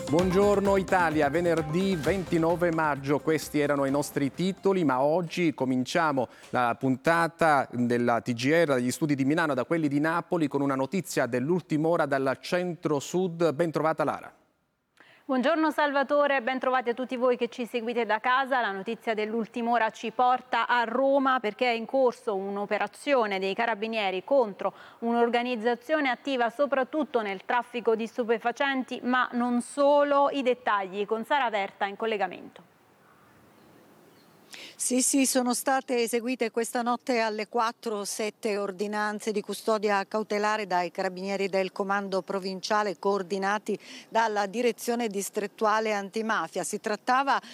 Buongiorno Italia, venerdì 29 maggio, questi erano i nostri titoli, ma oggi cominciamo la puntata della TGR, dagli studi di Milano, da quelli di Napoli, con una notizia dell'ultima ora dal centro-sud. Ben trovata Lara. Buongiorno Salvatore, ben trovati a tutti voi che ci seguite da casa. La notizia dell'ultima ora ci porta a Roma perché è in corso un'operazione dei carabinieri contro un'organizzazione attiva soprattutto nel traffico di stupefacenti, ma non solo. I dettagli con Sara Verta in collegamento. Sì, sono state eseguite questa notte alle 4 7 ordinanze di custodia cautelare dai carabinieri del comando provinciale coordinati dalla direzione distrettuale antimafia. Si trattava